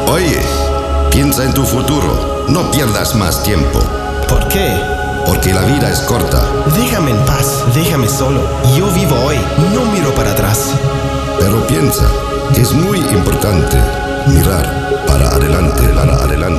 Oye, piensa en tu futuro. No pierdas más tiempo. ¿Por qué? Porque la vida es corta. Déjame en paz, déjame solo. Yo vivo hoy, no miro para atrás. Pero piensa, es muy importante mirar para adelante, para adelante.